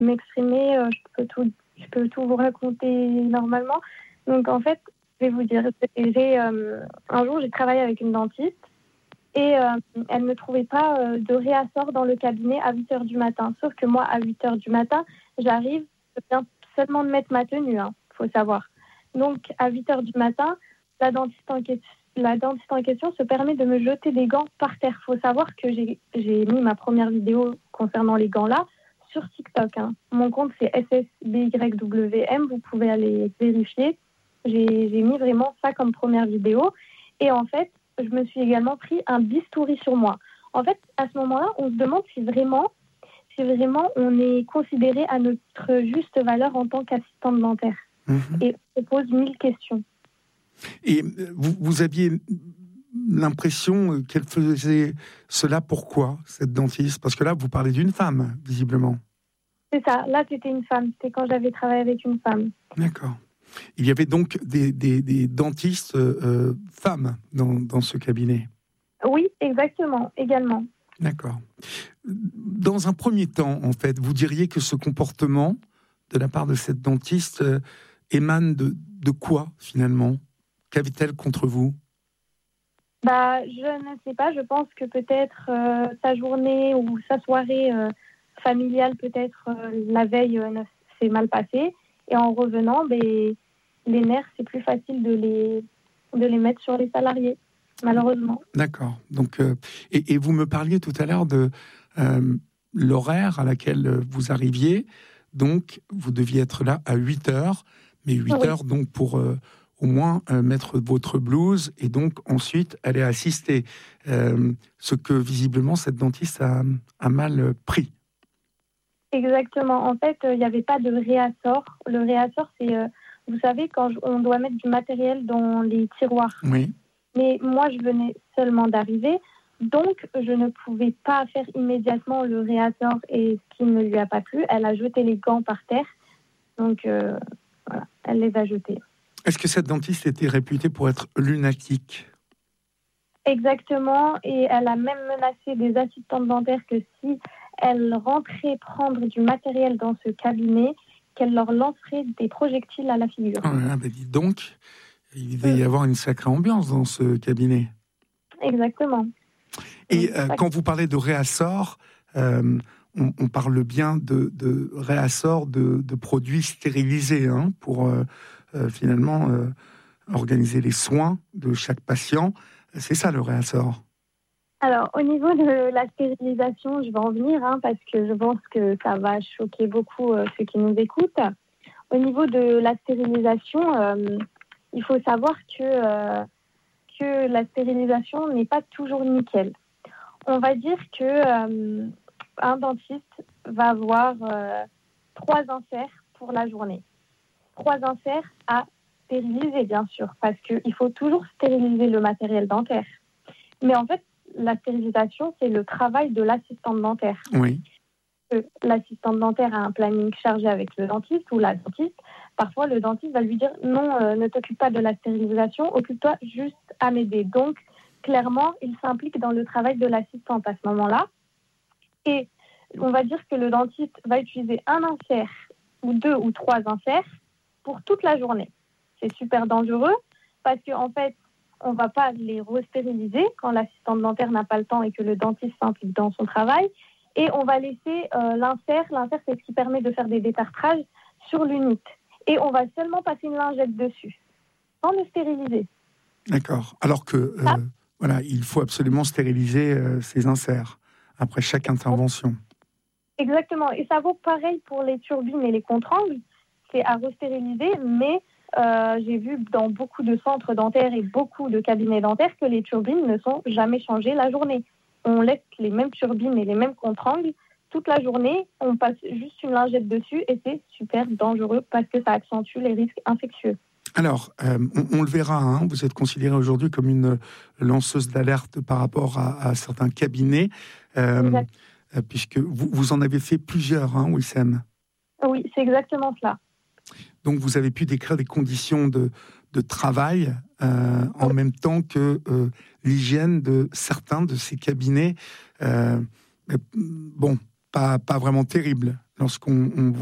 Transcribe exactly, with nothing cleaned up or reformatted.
m'exprimer, euh, je peux tout, je peux tout vous raconter normalement. Donc en fait, je vais vous dire, j'ai, euh, un jour j'ai travaillé avec une dentiste et euh, elle ne trouvait pas euh, de réassort dans le cabinet à huit heures du matin. Sauf que moi, à huit heures du matin, j'arrive, je viens seulement de mettre ma tenue, hein, faut savoir. Donc à huit heures du matin, la dentiste en question, la dentiste en question se permet de me jeter des gants par terre. Il faut savoir que j'ai, j'ai mis ma première vidéo concernant les gants-là sur TikTok. Hein. Mon compte, c'est S S B Y W M. Vous pouvez aller vérifier. J'ai, j'ai mis vraiment ça comme première vidéo. Et en fait, je me suis également pris un bistouri sur moi. En fait, à ce moment-là, on se demande si vraiment, si vraiment on est considéré à notre juste valeur en tant qu'assistante dentaire. Mmh. Et on se pose mille questions. Et vous, vous aviez l'impression qu'elle faisait cela pourquoi, cette dentiste ? Parce que là, vous parlez d'une femme, visiblement. C'est ça. Là, c'était une femme. C'était quand j'avais travaillé avec une femme. D'accord. Il y avait donc des, des, des dentistes euh, femmes dans, dans ce cabinet. Oui, exactement, également. D'accord. Dans un premier temps, en fait, vous diriez que ce comportement de la part de cette dentiste euh, émane de, de quoi, finalement ? Qu'avait-elle contre vous ? Bah, je ne sais pas. Je pense que peut-être euh, sa journée ou sa soirée euh, familiale, peut-être euh, la veille, euh, s'est mal passée. Et en revenant, ben, les nerfs, c'est plus facile de les, de les mettre sur les salariés, malheureusement. D'accord. Donc, euh, et, et vous me parliez tout à l'heure de euh, l'horaire à laquelle vous arriviez. Donc, vous deviez être là à huit heures, mais huit oui. heures donc pour... Euh, au moins euh, mettre votre blouse et donc ensuite aller assister. Euh, ce que visiblement cette dentiste a, a mal pris. Exactement. En fait, il euh, n'y avait pas de réassort. Le réassort, c'est, euh, vous savez, quand on doit mettre du matériel dans les tiroirs. Oui. Mais moi, je venais seulement d'arriver, donc je ne pouvais pas faire immédiatement le réassort et ce qui ne lui a pas plu, elle a jeté les gants par terre. Donc, euh, voilà, elle les a jetés. Est-ce que cette dentiste était réputée pour être lunatique ? Exactement, et elle a même menacé des assistantes dentaires que si elles rentraient prendre du matériel dans ce cabinet, qu'elle leur lancerait des projectiles à la figure. Oh là là, bah dis donc, il devait y avoir une sacrée ambiance dans ce cabinet. Exactement. Et euh, quand vous parlez de réassort, euh, on, on parle bien de, de réassort de, de produits stérilisés, hein, pour... Euh, Euh, finalement, euh, organiser les soins de chaque patient. C'est ça, le réassort. Alors, au niveau de la stérilisation, je vais en venir, hein, parce que je pense que ça va choquer beaucoup euh, ceux qui nous écoutent. Au niveau de la stérilisation, euh, il faut savoir que, euh, que la stérilisation n'est pas toujours nickel. On va dire que euh, un dentiste va avoir euh, trois inserts pour la journée. Trois inserts à stériliser, bien sûr, parce qu'il faut toujours stériliser le matériel dentaire. Mais en fait, la stérilisation, c'est le travail de l'assistante dentaire. Oui. L'assistante dentaire a un planning chargé avec le dentiste ou la dentiste. Parfois, le dentiste va lui dire « Non, euh, ne t'occupe pas de la stérilisation, occupe-toi juste à m'aider. » Donc, clairement, il s'implique dans le travail de l'assistante à ce moment-là. Et on va dire que le dentiste va utiliser un insert ou deux ou trois inserts pour toute la journée. C'est super dangereux parce qu'en en fait, on ne va pas les restériliser quand l'assistante dentaire n'a pas le temps et que le dentiste s'implique dans son travail. Et on va laisser euh, l'insert. L'insert, c'est ce qui permet de faire des détartrages sur l'unité. Et on va seulement passer une lingette dessus, sans le stériliser. D'accord. Alors que, euh, ah. voilà, il faut absolument stériliser euh, ces inserts après chaque intervention. Exactement. Et ça vaut pareil pour les turbines et les contre-angles. C'est à restériliser, mais euh, j'ai vu dans beaucoup de centres dentaires et beaucoup de cabinets dentaires que les turbines ne sont jamais changées la journée. On laisse les mêmes turbines et les mêmes contre-angles toute la journée, on passe juste une lingette dessus et c'est super dangereux parce que ça accentue les risques infectieux. Alors, euh, on, on le verra, hein, vous êtes considérée aujourd'hui comme une lanceuse d'alerte par rapport à, à certains cabinets, euh, euh, puisque vous, vous en avez fait plusieurs, hein, Wissem. Oui, c'est exactement cela. Donc, vous avez pu décrire des conditions de, de travail euh, en oui. même temps que euh, l'hygiène de certains de ces cabinets. Euh, bon, pas, pas vraiment terrible, lorsqu'on on